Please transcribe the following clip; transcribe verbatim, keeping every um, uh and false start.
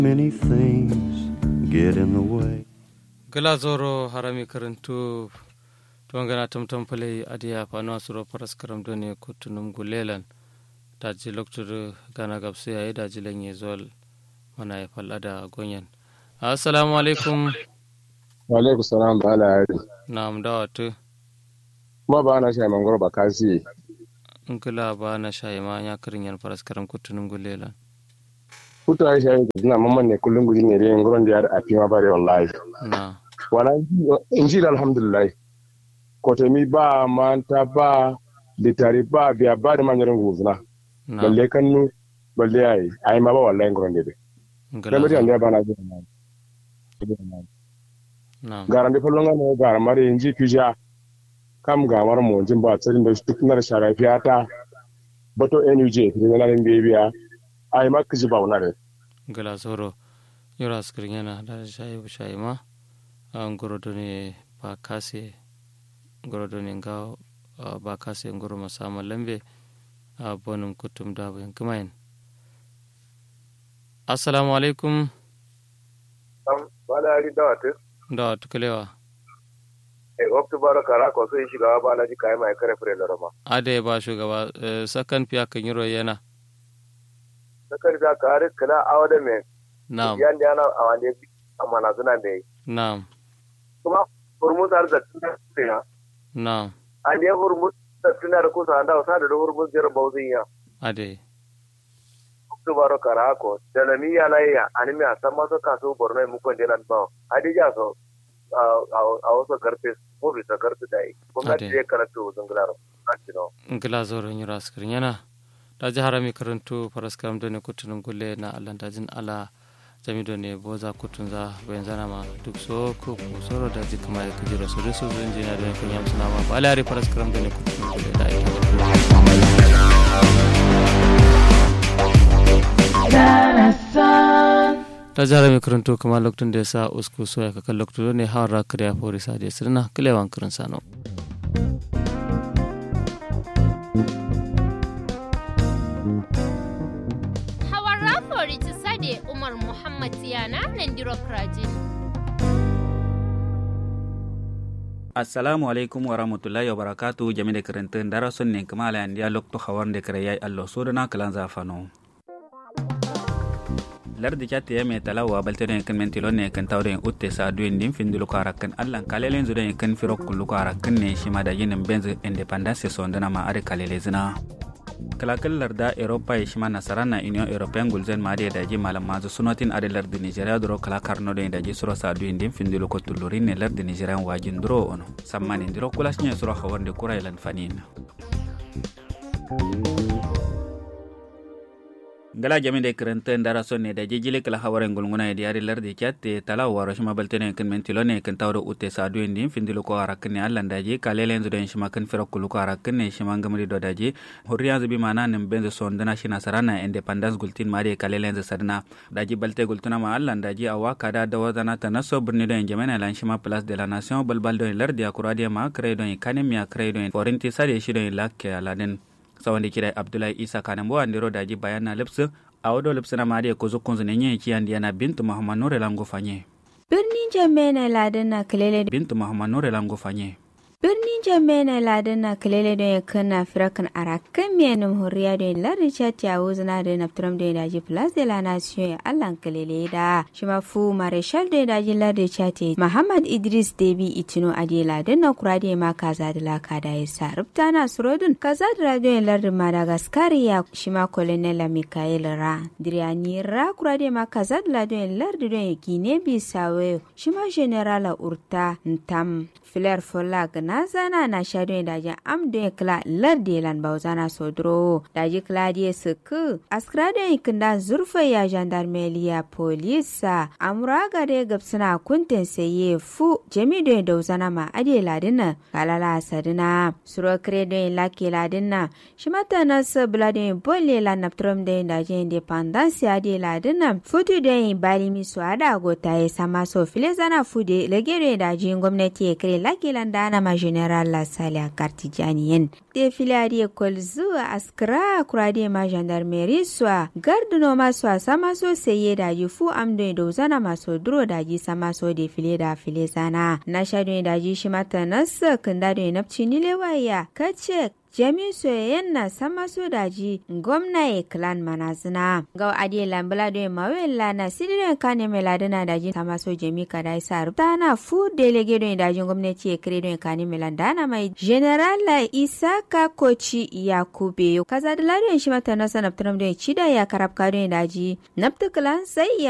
Many things get in the way. Galazoro harami karantu tuangana tamtam pale adia pano asuro paras karam doni kutunum gulelan daji loktur gana gapse ay daji lenye zol mana falada gonyan. Assalamu alaikum. Wa alaikum salam bala ari. Na'am dawatu. Ma ba na shay mangoro bakasi. Nkula ba na shay ma nya kirinyan paras karam kutunum gulelan. Kutu ai shay na mamman ne kullun gudi ne re ngoron da a fi ma bare wallahi. Na. Wala injil alhamdulillah. Ko te mi ba manta ba litari ba biya ba da manyarin guzuna. Balle kannu balle ai ai ma ba wallahi ngoron de. Ngala da ne ba na ji na. Na. Garande folonga ne gar mare inji pija kam ga mar mo jin ba tsarin da duk nar sharafiya ta bato N U J ne na rin biya ai ma kiji ba wonare. Ngala zoro yura skrinyana da shay shay ma an gorodone ba kase gorodone ngaw ba kase ngoro masama lambe a bonum kutum da bayan kumain. Assalamu alaikum. Bala ari dawatu dawatu kalewa e waktu baraka ra ko sai shiga bala ji kai mai kare fure larama ade ba shugaba sakan fiya kan yiro yana sakar da kare kala awada me na'am yan da na awande amana suna da na'am kuma hurmus har da tuna na'am ade hurmus da tuna da kusa da wasa da hurmus jar bauziya ade waktu baraka ra ko da lami ya laya animi a san masa kaso borno mu kon delan ba ade ja so a wasu karfe ko bisa karfe dai kuma da ya karatu zungularo akino ngila zoro nyura skrin yana da jahara mi karantu faraskam done kutunun gulle na Allah dajin ala jami done boza kutunza bayan zana ma duk so ko soro da ji kuma ya kujira su da su injiniya da kun yam suna ma balari faraskam done kutunun gulle da ita ta jara mai karanto kuma lokacin da ya sa usku so ya kakan lokacin ne hawan rakar ya fori sa da ya sirna kilewan kirin sano. Hawan rafori ta sade Umar Muhammad Tiyana Nandiro Krajin. Assalamu alaikum wa rahmatullahi wa barakatuh jami da karantun darasun ne kuma alayan diya lokto hawan da kare yayi Allah so da na kalan zafano. Lardi chati ya metalawa baltene kan mentilon ne kan tawre utte sa duin dim findulu karakan allan kalelen zude kan firok kullu karakan ne shima da yinin benz independence so ndana ma are kalele zina kalakal larda europa ya shima nasarana union european gulzen ma da ji malam mazu sunotin are lardi nigeria dro kala karno de daji suro sa duin dim findulu ko tullurin ne lardi nigeria wajin dro ono sammani dro kulasnya suro hawande kurailan fanin gala jami de krente ndara sonne da jijile kala haware ngulnguna e diari lardi chatte tala waro shima baltene kan mentilone kan tawro utte sadu indi findilo ko arakne alla ndaji kalelen zuden shima kan fero kulu ko arakne shima ngamri do daji horiya zubi mana nem benzo sondana shina sarana independence gultin mari kalelen z sadna daji balte gultuna ma alla ndaji awa kada da wadana tanaso burni do njamena lan shima place de la nation balbal do lardi akuradi ma credo kanemia credo forinti sare shido lakke aladen sawandi kira Abdullahi Isa Kanembo andiro daji bayana lipsu awodo lipsu na mari ko zukun zunenye kiyandi yana bintu Muhammad Nure lango fanye birnin Jamena ladana kalele bintu Muhammad Nure lango fanye birnin Jamena ladana kalele don kana firakan arakan menum horiya don lardi chat ya wuzna da naftram da daji place de la nation allan kalele da shima fu marshal da daji lardi chat Muhammad Idris Debi itino adela da na kurade ma kaza da laka da yasa rubtana surodun kaza da radio lardi Madagascar ya shima colonel Michael Ra Driani Ra kurade ma kaza da radio lardi don Guinea Bissau shima general Urta Ntam Flair Folag na zana na shado daji amde kla lardi lan bauzana sodro daji kladi suku askrado ikinda zurfa ya gendarmeria polisa amuraga de gapsana kunten seye fu jamido dauzana ma ade ladina kalala sadina suro credo laki ladina shimata nas blade bolle la naptrom de daji independence ade ladina futu de balimi swada gota e sama so filezana fude legere daji gwamnati e kre laki landana ma general la salia cartijaniyen defile adi kolzu askra kurade ma gendarmerie swa garde no ma swa sama so seye da fu amdo do zana maso duro daji sama so defile da file zana na shado daji shi mata nas kanda do napci ni lewaya kace jami soyayyen na sama so daji gwamna e clan manazina ga adi lambala do mawela na sidire kane meladana daji sama so jami kada isa rutana fu delege do daji gwamnati e credo kane melandana mai general isa ka koci yakube kaza da lado shi mata nasa naptram do chida ya karab kado daji naptu clan sai